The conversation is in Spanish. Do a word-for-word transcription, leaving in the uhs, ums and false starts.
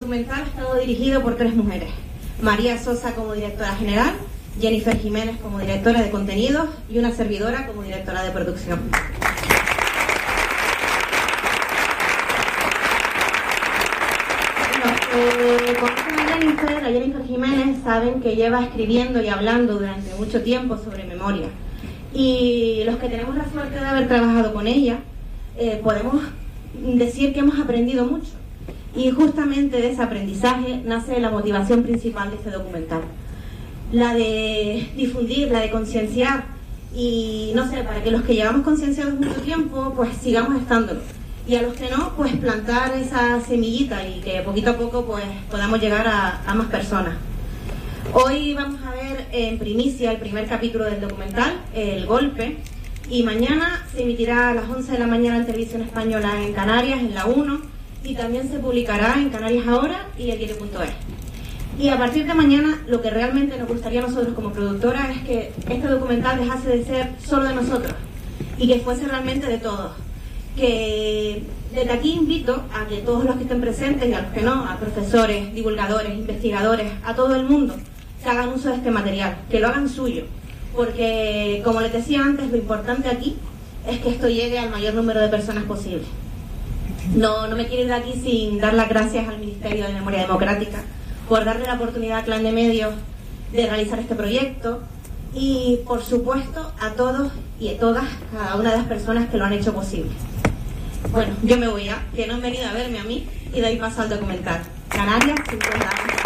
documental ha estado dirigido por tres mujeres: María Sosa como directora general, Jennifer Jiménez como directora de contenidos y una servidora como directora de producción. Eh, conocen a Jennifer, a Jennifer Jiménez, saben que lleva escribiendo y hablando durante mucho tiempo sobre memoria. Y los que tenemos la suerte de haber trabajado con ella, eh, podemos decir que hemos aprendido mucho. Y justamente de ese aprendizaje nace la motivación principal de este documental. La de difundir, la de concienciar y, no sé, para que los que llevamos concienciados mucho tiempo, pues sigamos estándolo. Y a los que no, pues plantar esa semillita y que poquito a poco pues podamos llegar a, a más personas. Hoy vamos a ver en primicia el primer capítulo del documental, El Golpe, y mañana se emitirá a las once de la mañana en Televisión Española en Canarias, en la uno, y también se publicará en Canarias Ahora y el diario punto es. Y a partir de mañana, lo que realmente nos gustaría a nosotros como productora es que este documental dejase de ser solo de nosotros y que fuese realmente de todos. Que desde aquí invito a que todos los que estén presentes y a los que no, a profesores, divulgadores, investigadores, a todo el mundo, que hagan uso de este material, que lo hagan suyo, porque como les decía antes, lo importante aquí es que esto llegue al mayor número de personas posible. No, no me quiero ir de aquí sin dar las gracias al Ministerio de Memoria Democrática por darle la oportunidad a Clan de Medios de realizar este proyecto y, por supuesto, a todos y a todas, cada una de las personas que lo han hecho posible. Bueno, yo me voy ya, que no han venido a verme a mí, y doy paso al documental. Canarias, cincuenta años.